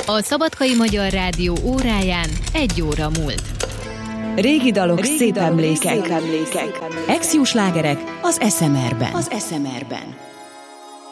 A Szabadkai Magyar Rádió óráján 1 óra múlt. Régi dalok, szép emlékek. Ex-jó slágerek az SMR-ben.